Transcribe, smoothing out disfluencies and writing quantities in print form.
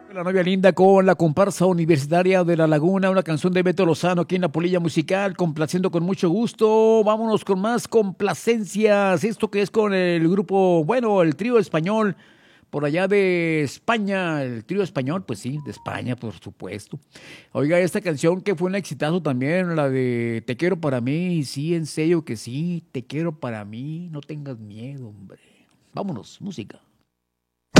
La novia linda con la comparsa universitaria de La Laguna, una canción de Beto Lozano aquí en la Polilla Musical, complaciendo con mucho gusto. Vámonos con más complacencias. Esto que es con el grupo, bueno, el trío español, por allá de España. El trío español, pues sí, de España, por supuesto. Oiga, esta canción que fue un exitazo también, la de Te quiero para mí. Sí, en serio que sí, te quiero para mí. No tengas miedo, hombre. Vámonos, música.